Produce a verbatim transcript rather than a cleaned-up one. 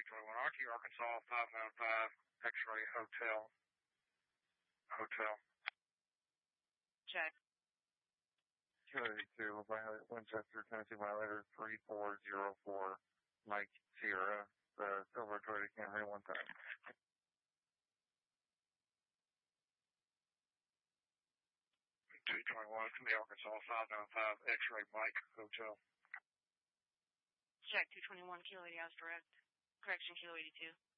twenty-one Rocky, Arkansas, five nine five, X-Ray Hotel. Hotel. Check. Kilo eighty-two, Violet, Winchester, Tennessee, Violator, three four zero four, Mike Sierra, the Silver Toyota Camry, one time. two twenty-one, to the Arkansas, five nine five, X-Ray Mike Hotel. Check, two twenty-one, Kilo eighty, house direct. Correction, Kilo eighty-two.